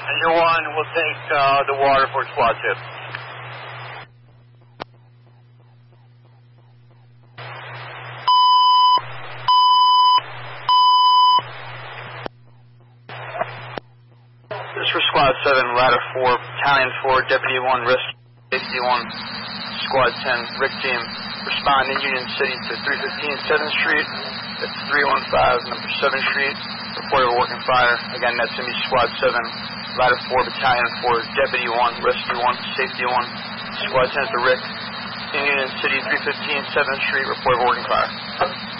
Engine 1 will take the water for squad tip. This is for Squad 7, Ladder 4, Battalion 4, Deputy 1, Rescue Safety 1, Squad 10, RIC Team. Respond in Union City to 315 7th Street. That's 315 number 7th Street. Report of a working fire. Again, that's going to be Squad 7, Ladder 4, Battalion 4, Deputy 1, Rescue 1, Safety 1, Squad 10 at the RIC. In Union City, 315 7th Street. Report of a working fire.